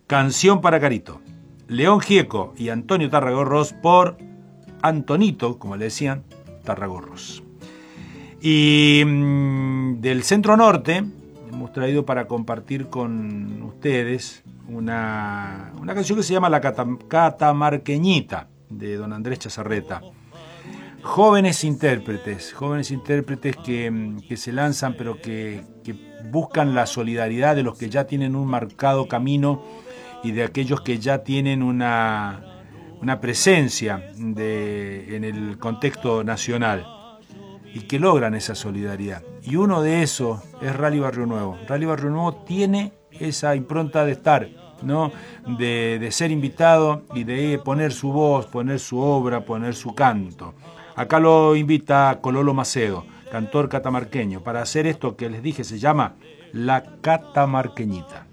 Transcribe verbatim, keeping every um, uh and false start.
Canción para Carito. León Gieco y Antonio Tarragorros por Antonito, como le decían, Tarragorros. Y mmm, del centro norte hemos traído para compartir con ustedes una, una canción que se llama La Cata, Catamarqueñita, de don Andrés Chazarreta. Jóvenes intérpretes, jóvenes intérpretes que, que se lanzan, pero que, que buscan la solidaridad de los que ya tienen un marcado camino y de aquellos que ya tienen una, una presencia de, en el contexto nacional y que logran esa solidaridad. Y uno de esos es Rally Barrio Nuevo. Rally Barrio Nuevo tiene esa impronta de estar, ¿no? De, de ser invitado y de poner su voz, poner su obra, poner su canto. Acá lo invita Cololo Macedo, cantor catamarqueño, para hacer esto que les dije, se llama La Catamarqueñita.